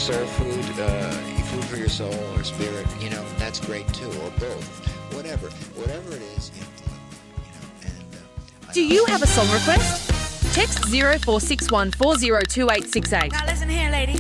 soul food, food for your soul or spirit, that's great too, or both. Whatever it is. Do you have a song request? Text 0461 402868. Now listen here, lady.